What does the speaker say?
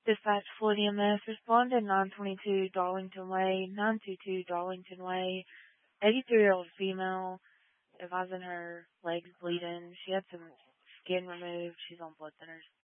Dispatch Floyd EMS, respond to 922 Darlington Way, 922 Darlington Way, 83-year-old female, advising her legs bleeding. She had some skin removed. She's on blood thinners.